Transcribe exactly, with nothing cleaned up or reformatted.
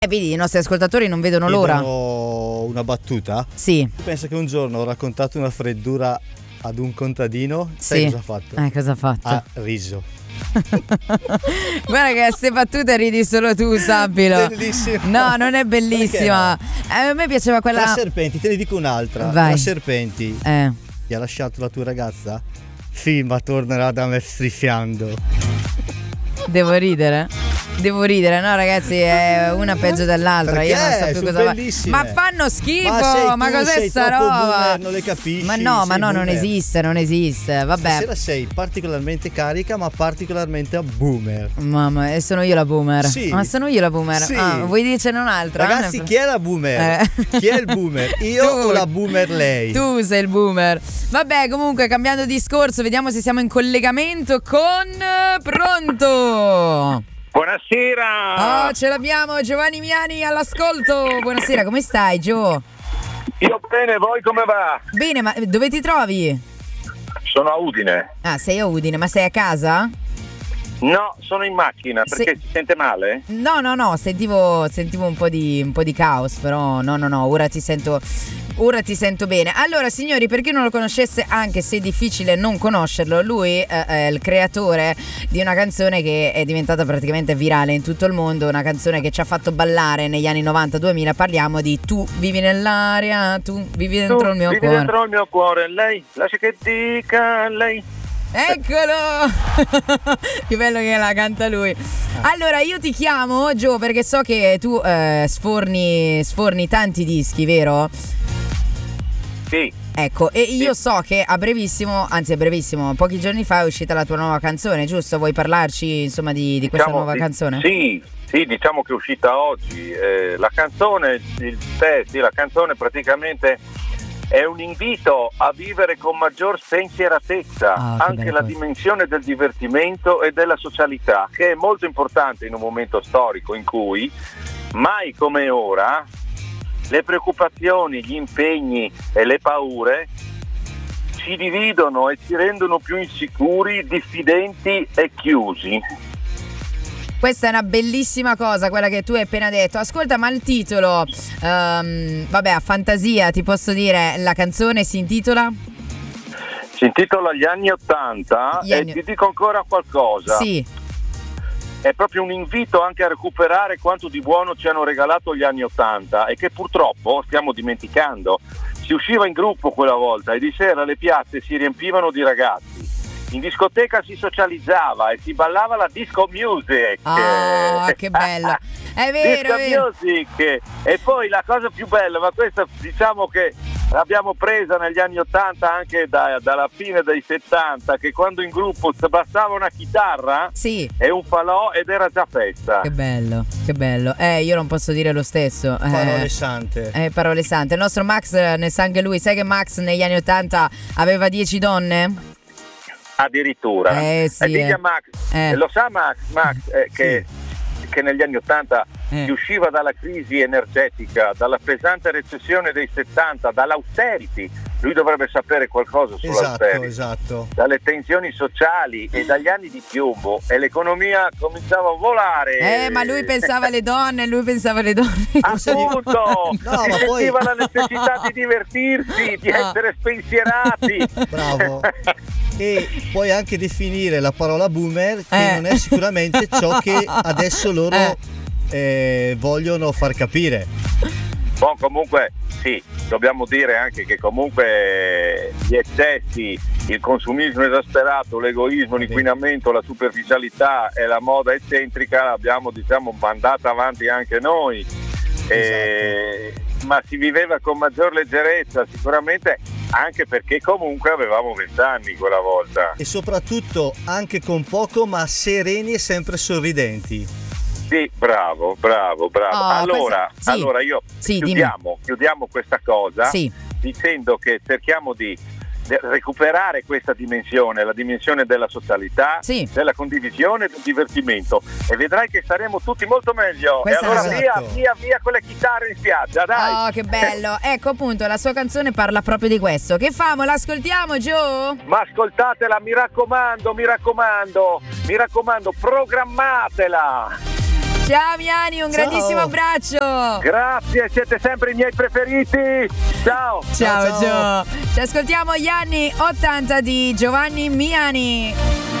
Eh, vedi, i nostri ascoltatori non vedono l'ora. Una battuta? Sì. Tu pensa che un giorno ho raccontato una freddura ad un contadino? Sai sì. cosa ha fatto? Eh, cosa ha fatto? Ha riso. Guarda che a queste battute ridi solo tu, sappilo. Bellissima. No, non è bellissima. Eh, a me piaceva quella. La Serpenti, te ne dico un'altra. Vai. La Serpenti. Eh. Ti ha lasciato la tua ragazza? Sì, ma tornerà da me strifiando. Devo ridere? Devo ridere, no ragazzi, è una peggio dell'altra. Perché? Io non so più Sono cosa bellissime. Ma fanno schifo, ma, sei ma tu, cos'è sei sta troppo roba? Boomer, non le capisci. Ma no, ma no, boomer. non esiste, non esiste. Vabbè. Stasera sei particolarmente carica, ma particolarmente a boomer. Mamma, e sono io la boomer. Sì. Ma sono io la boomer. Sì. Ah, vuoi dircene un'altra? Ragazzi, chi è la boomer? Eh. Chi è il boomer? Io Tu. o la boomer lei? Tu sei il boomer. Vabbè, comunque, cambiando discorso, vediamo se siamo in collegamento con Pronto. Buonasera. Oh, ce l'abbiamo, Giovanni Miani all'ascolto. Buonasera, come stai, Gio? Io bene, voi come va? Bene, ma dove ti trovi? Sono a Udine. Ah, sei a Udine, ma sei a casa? No, sono in macchina, perché Se- si sente male? No, no, no, sentivo, sentivo un po' di un po' di caos, però no, no, no, ora ti sento ora ti sento bene. Allora, signori, per chi non lo conoscesse, anche se è difficile non conoscerlo, lui eh, è il creatore di una canzone che è diventata praticamente virale in tutto il mondo, una canzone che ci ha fatto ballare negli anni novanta duemila. Parliamo di Tu vivi nell'aria, tu vivi dentro Tu il mio vivi cuore. dentro il mio cuore, lei, lascia che dica lei. Eccolo! Che bello che la canta lui. Allora, io ti chiamo, Gio, perché so che tu eh, sforni, sforni tanti dischi, vero? Sì. Ecco, e io so che a brevissimo, anzi a brevissimo, pochi giorni fa è uscita la tua nuova canzone, giusto? Vuoi parlarci insomma di, di questa Diciamo, nuova di- canzone? Sì, sì, diciamo che è uscita oggi. Eh, la canzone, il testo, la canzone praticamente è un invito a vivere con maggior spensieratezza Ah, che anche bella la cosa. dimensione del divertimento e della socialità, che è molto importante in un momento storico in cui, mai come ora, le preoccupazioni, gli impegni e le paure ci dividono e ci rendono più insicuri, diffidenti e chiusi. Questa è una bellissima cosa, quella che tu hai appena detto. Ascolta, ma il titolo, ehm, vabbè, a fantasia ti posso dire, la canzone si intitola? Si intitola Gli anni Ottanta Gli anni- e ti dico ancora qualcosa. Sì. È proprio un invito anche a recuperare quanto di buono ci hanno regalato gli anni Ottanta e che purtroppo stiamo dimenticando. Si usciva in gruppo quella volta e di sera le piazze si riempivano di ragazzi. In discoteca si socializzava e si ballava la disco music. Ah, che bella. È vero, disco è vero. music. E poi la cosa più bella, ma questa diciamo che l'abbiamo presa negli anni ottanta anche da- dalla fine dei settanta, che quando in gruppo bastava una chitarra Sì. e un falò ed era già festa. Che bello, che bello. Eh, io non posso dire lo stesso. Eh, Parole sante. eh, parole sante. Il nostro Max eh, ne sa anche lui. Sai che Max negli anni ottanta aveva dieci donne? Addirittura. Eh, sì, e digli eh. a Max, Eh. eh, lo sa Max, Max eh, che, che negli anni ottanta Eh. si usciva dalla crisi energetica, dalla pesante recessione dei settanta, dall'austerity. Lui dovrebbe sapere qualcosa Esatto, sull'austerity. esatto. Dalle tensioni sociali e dagli anni di piombo, e l'economia cominciava a volare. Eh, ma lui pensava alle donne, lui pensava alle donne. Appunto, No, si ma poi- sentiva la necessità di divertirsi, di Ah. essere spensierati. Bravo. E puoi anche definire la parola boomer, che Eh. non è sicuramente ciò che adesso loro Eh. eh, vogliono far capire. Boh, comunque sì, dobbiamo dire anche che comunque gli eccessi, il consumismo esasperato, l'egoismo, l'inquinamento, la superficialità e la moda eccentrica l'abbiamo diciamo mandata avanti anche noi. E- ma si viveva con maggior leggerezza sicuramente, anche perché comunque avevamo vent'anni quella volta. E soprattutto anche con poco, ma sereni e sempre sorridenti. Sì, bravo, bravo, bravo. Oh, allora, questa- sì. allora io Sì, dimmi. chiudiamo, chiudiamo questa cosa Sì. dicendo che cerchiamo di de- recuperare questa dimensione, la dimensione della socialità, Sì. della condivisione e del divertimento, e vedrai che saremo tutti molto meglio. Questa e allora è- via, Esatto. via, via con le chitarre in spiaggia, dai. Oh, che bello. Ecco, appunto, la sua canzone parla proprio di questo. Che famo? L'ascoltiamo, Gio? Ma ascoltatela, mi raccomando, mi raccomando, mi raccomando, programmatela. Ciao Miani, un Ciao. grandissimo abbraccio. Grazie, siete sempre i miei preferiti. Ciao. Ciao, Ciao, ciao. Gio. Ci ascoltiamo gli anni ottanta di Giovanni Miani.